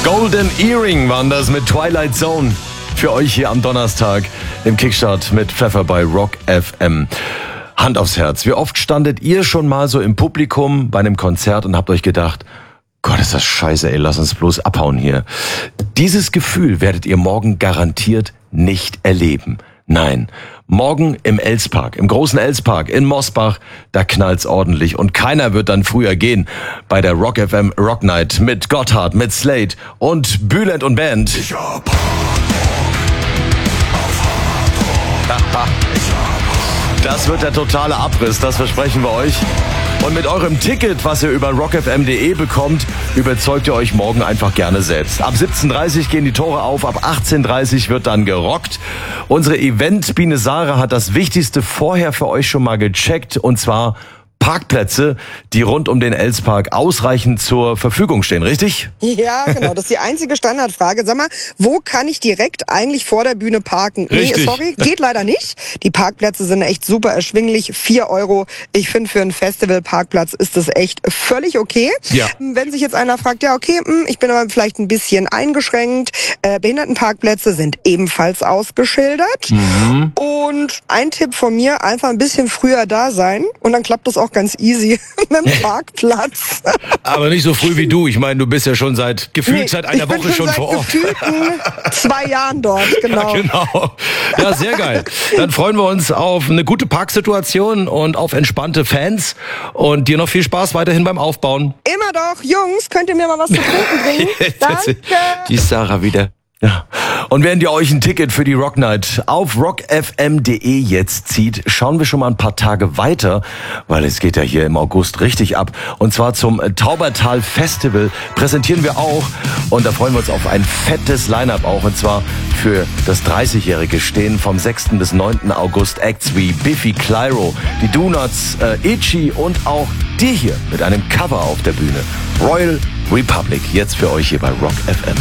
Golden Earring waren das mit Twilight Zone. Für euch hier am Donnerstag im Kickstart mit Pfeffer bei Rock FM. Hand aufs Herz. Wie oft standet ihr schon mal so im Publikum bei einem Konzert und habt euch gedacht, Gott, ist das scheiße, ey, lass uns bloß abhauen hier. Dieses Gefühl werdet ihr morgen garantiert nicht erleben. Nein, morgen im Elspark, im großen Elspark in Mosbach, da knallt's ordentlich und keiner wird dann früher gehen bei der Rock FM Rock Night mit Gotthard, mit Slade und Bülent und Band. Ich hab Das wird der totale Abriss, das versprechen wir euch. Und mit eurem Ticket, was ihr über rockfm.de bekommt, überzeugt ihr euch morgen einfach gerne selbst. Ab 17:30 Uhr gehen die Tore auf, ab 18:30 Uhr wird dann gerockt. Unsere Eventbiene Sarah hat das Wichtigste vorher für euch schon mal gecheckt, und zwar Parkplätze, die rund um den Elspark ausreichend zur Verfügung stehen, richtig? Ja, genau. Das ist die einzige Standardfrage. Sag mal, wo kann ich direkt eigentlich vor der Bühne parken? Richtig. Nee, sorry, geht leider nicht. Die Parkplätze sind echt super erschwinglich. 4 Euro. Ich finde, für einen Festivalparkplatz ist das echt völlig okay. Ja. Wenn sich jetzt einer fragt, ja okay, ich bin aber vielleicht ein bisschen eingeschränkt. Behindertenparkplätze sind ebenfalls ausgeschildert. Und ein Tipp von mir, einfach ein bisschen früher da sein und dann klappt das auch ganz easy mit dem Parkplatz. Aber nicht so früh wie du. Ich meine, du bist ja schon seit einer Woche schon vor Ort. Ich bin seit 2 Jahren dort, genau. Ja, genau. Ja, sehr geil. Dann freuen wir uns auf eine gute Parksituation und auf entspannte Fans und dir noch viel Spaß weiterhin beim Aufbauen. Immer doch. Jungs, könnt ihr mir mal was zu trinken bringen? Danke. Die Sarah wieder. Ja. Und während ihr euch ein Ticket für die Rock Night auf rockfm.de jetzt zieht, schauen wir schon mal ein paar Tage weiter, weil es geht ja hier im August richtig ab. Und zwar zum Taubertal Festival präsentieren wir auch, und da freuen wir uns auf ein fettes Line-Up auch, und zwar für das 30-jährige stehen vom 6. bis 9. August Acts wie Biffy Clyro, die Donuts, Itchy und auch die hier mit einem Cover auf der Bühne. Royal Republic, jetzt für euch hier bei Rock FM.